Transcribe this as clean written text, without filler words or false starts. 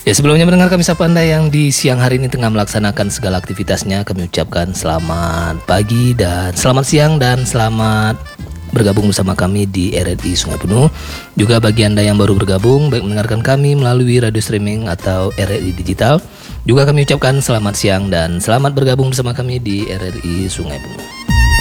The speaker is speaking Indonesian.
Ya, sebelumnya mendengar kami sapa Anda yang di siang hari ini tengah melaksanakan segala aktivitasnya. Kami ucapkan selamat pagi dan selamat siang dan selamat bergabung bersama kami di RRI Sungai Penuh. Juga bagi Anda yang baru bergabung, baik mendengarkan kami melalui radio streaming atau RRI Digital, juga kami ucapkan selamat siang dan selamat bergabung bersama kami di RRI Sungai Penuh.